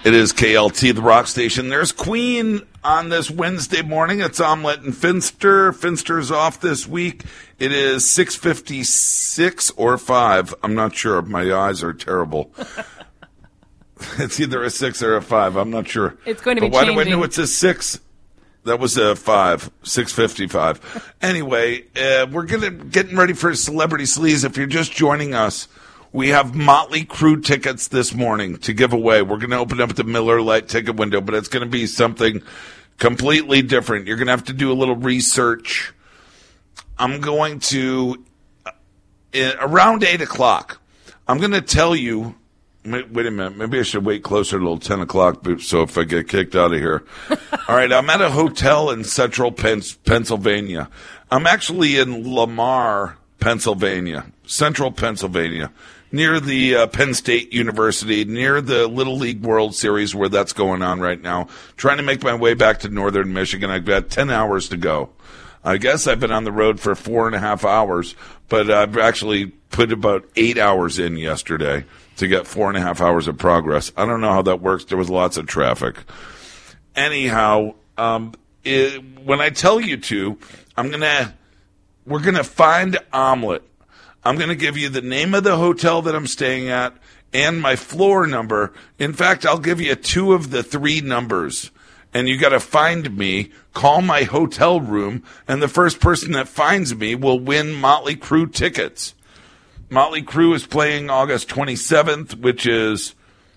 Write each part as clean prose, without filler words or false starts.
It is KLT, the rock station. There's Queen on this Wednesday morning. It's Omelette and Finster. Finster's off this week. It is 6:56 or 5. I'm not sure. My eyes are terrible. It's either a 6 or a 5. I'm not sure. It's going to be changing. Why do I know it's a 6? That was a 5, 6:55. Anyway, we're getting ready for Celebrity Sleaze. If you're just joining us, we have Motley Crue tickets this morning to give away. We're going to open up the Miller Lite ticket window, but it's going to be something completely different. You're going to have to do a little research. I'm going to, around 8 o'clock, I'm going to tell you, wait a minute, maybe I should wait closer to 10 o'clock so if I get kicked out of here. All right, I'm at a hotel in central Pennsylvania. I'm actually in Lamar, Pennsylvania, central Pennsylvania, near the Penn State University, near the Little League World Series where that's going on right now. Trying to make my way back to northern Michigan. I've got 10 hours to go. I guess I've been on the road for 4.5 hours, but I've actually put about 8 hours in yesterday to get 4.5 hours of progress. I don't know how that works. There was lots of traffic. Anyhow, when I tell you to, we're going to find Omelette. I'm going to give you the name of the hotel that I'm staying at and my floor number. In fact, I'll give you 2 of the 3 numbers. And you got to find me, call my hotel room, and the first person that finds me will win Motley Crue tickets. Motley Crue is playing August 27th, which is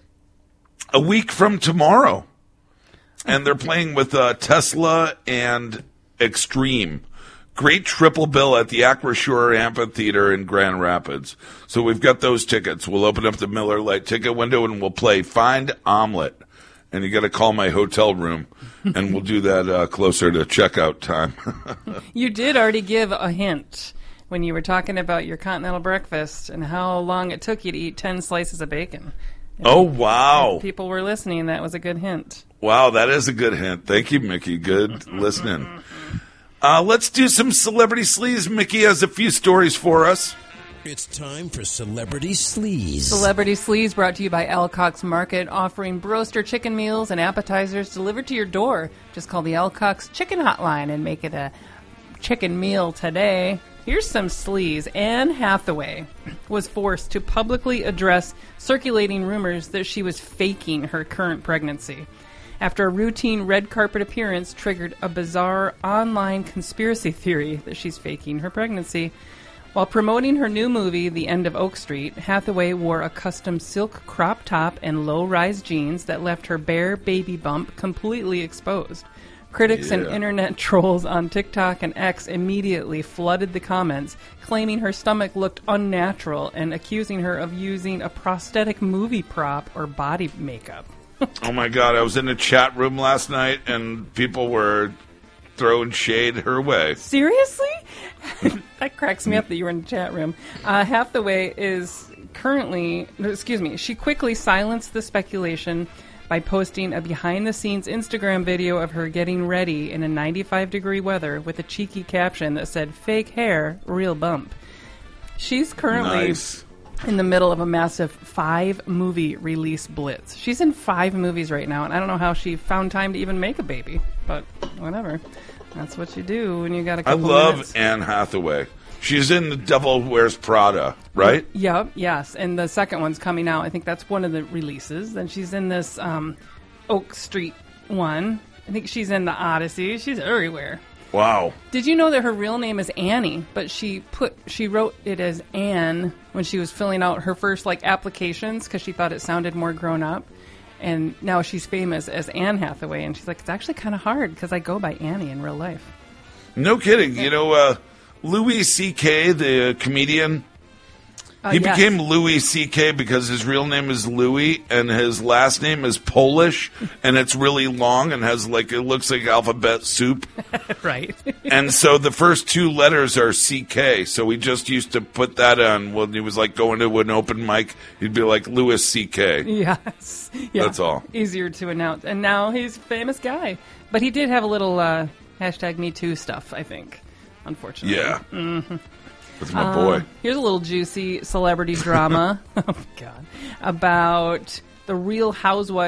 a week from tomorrow. And they're playing with Tesla and Extreme. Great triple bill at the Acrisure Amphitheater in Grand Rapids. So we've got those tickets. We'll open up the Miller Lite ticket window and we'll play Find Omelette. And you got to call my hotel room, and we'll do that closer to checkout time. You did already give a hint when you were talking about your continental breakfast and how long it took you to eat 10 slices of bacon. Oh, wow. If people were listening, that was a good hint. Wow, that is a good hint. Thank you, Mickey. Good listening. Let's do some Celebrity Sleaze. Mickey has a few stories for us. It's time for Celebrity Sleaze. Celebrity Sleaze brought to you by Alcock's Market, offering broaster chicken meals and appetizers delivered to your door. Just call the Alcock's Chicken Hotline and make it a chicken meal today. Here's some sleaze. Anne Hathaway was forced to publicly address circulating rumors that she was faking her current pregnancy after a routine red carpet appearance triggered a bizarre online conspiracy theory that she's faking her pregnancy. While promoting her new movie, The End of Oak Street, Hathaway wore a custom silk crop top and low-rise jeans that left her bare baby bump completely exposed. Critics and internet trolls on TikTok and X immediately flooded the comments, claiming her stomach looked unnatural and accusing her of using a prosthetic movie prop or body makeup. Oh, my God. I was in a chat room last night, and people were throwing shade her way. Seriously? That cracks me up that you were in the chat room. Hathaway is she quickly silenced the speculation by posting a behind-the-scenes Instagram video of her getting ready in a 95-degree weather with a cheeky caption that said, "Fake hair, real bump." She's currently in the middle of a massive 5-movie release blitz. She's in 5 movies right now, and I don't know how she found time to even make a baby, but whatever. That's what you do when you got a couple minutes. Anne Hathaway. She's in The Devil Wears Prada, right? Yep, yes. And the second one's coming out. I think that's one of the releases. Then she's in this Oak Street one. I think she's in The Odyssey. She's everywhere. Wow. Did you know that her real name is Annie, but she wrote it as Anne when she was filling out her first applications because she thought it sounded more grown up. And now she's famous as Anne Hathaway, and she's like, it's actually kind of hard because I go by Annie in real life. No kidding. You know, Louis C.K., the comedian, he became Louis C.K. because his real name is Louis, and his last name is Polish, and it's really long and has it looks like alphabet soup. Right. And so the first 2 letters are C.K., so he just used to put that on when he was going to an open mic. He'd be like, Louis C.K. Yes. Yeah. That's all. Easier to announce. And now he's a famous guy. But he did have a little #MeToo stuff, I think, unfortunately. Yeah. Mm-hmm. That's my boy. Here's a little juicy celebrity drama. Oh, God. About the Real Housewives